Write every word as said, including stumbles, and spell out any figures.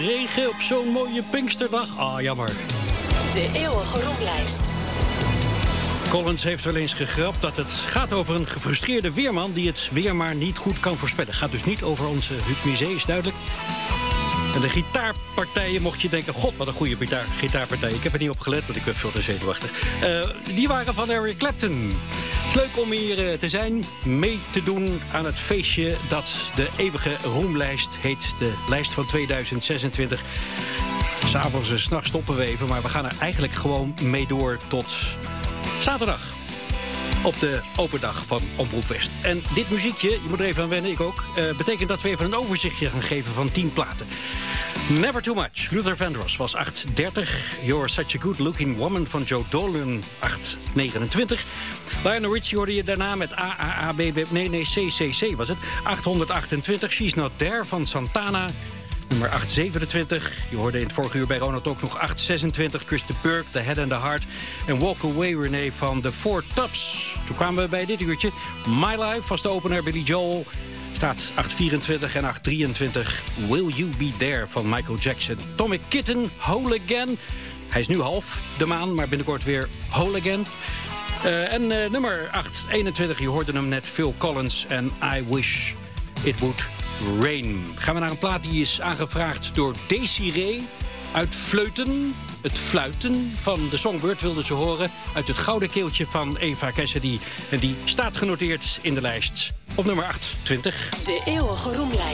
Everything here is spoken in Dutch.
regen op zo'n mooie Pinksterdag. Ah, jammer. De eeuwige roemlijst. Collins heeft wel eens gegrapt dat het gaat over een gefrustreerde weerman die het weer maar niet goed kan voorspellen. Het gaat dus niet over onze Huub Misé, is duidelijk. En de gitaarpartijen, mocht je denken, god, wat een goede gitaar, gitaarpartij. Ik heb er niet op gelet, want ik ben veel te zenuwachtig. Uh, die waren van Eric Clapton. Het is leuk om hier uh, te zijn, mee te doen aan het feestje dat de eeuwige roemlijst heet. De lijst van tweeduizend zesentwintig. S'avonds en 's nachts stoppen we even, maar we gaan er eigenlijk gewoon mee door tot zaterdag. Op de open dag van Omroep West. En dit muziekje, je moet er even aan wennen, ik ook, Uh, betekent dat we even een overzichtje gaan geven van tien platen. Never Too Much, Luther Vandross was acht dertig. You're Such a Good Looking Woman van Joe Dolan, acht negenentwintig. Lionel Richie hoorde je daarna met A A A B B... Nee, nee, C C C was het. achthonderdachtentwintig. She's Not There van Santana. Nummer acht zevenentwintig. Je hoorde in het vorige uur bij Ronald ook nog acht zesentwintig. Krista Burke, The Head and the Heart. En Walk Away Renee van The Four Tops. Toen kwamen we bij dit uurtje. My Life was de opener. Billy Joel staat acht vierentwintig en acht drieëntwintig. Will You Be There van Michael Jackson. Tommy Kitten, Whole Again. Hij is nu half de maan, maar binnenkort weer Whole Again. Uh, en uh, nummer acht eenentwintig. Je hoorde hem net, Phil Collins en I Wish It Would Rain. Gaan we naar een plaat die is aangevraagd door Desiree uit Vleuten. Het fluiten van de Songbird wilden ze horen uit het gouden keeltje van Eva Cassidy. En die staat genoteerd in de lijst op nummer achtentwintig. De eeuwige roemlijst.